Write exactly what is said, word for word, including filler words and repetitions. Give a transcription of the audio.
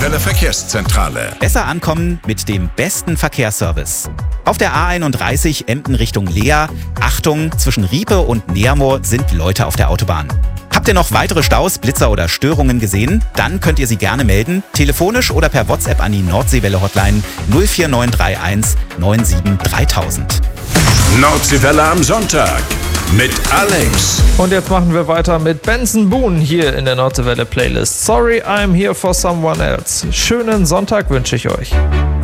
Nordseewelle Verkehrszentrale. Besser ankommen mit dem besten Verkehrsservice. Auf der A einunddreißig Emden Richtung Leer. Achtung, zwischen Riepe und Neamoor sind Leute auf der Autobahn. Habt ihr noch weitere Staus, Blitzer oder Störungen gesehen? Dann könnt ihr sie gerne melden, telefonisch oder per WhatsApp an die Nordseewelle-Hotline null vier neun drei eins neun sieben dreitausend. Nordseewelle am Sonntag mit Alex. Und jetzt machen wir weiter mit Benson Boone hier in der Nordseewelle Playlist. Sorry, I'm here for someone else. Schönen Sonntag wünsche ich euch.